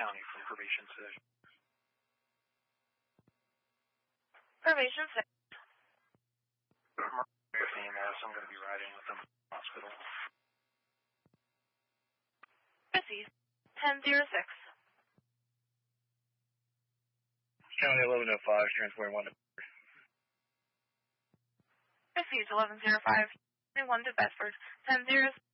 County from Probation 6. Probation 6. With EMS, I'm going to be riding with them to the hospital. Proceed. 10-06. County 1105, transporting 1 to Proceed 1105. 1 to Bedford. 10-06.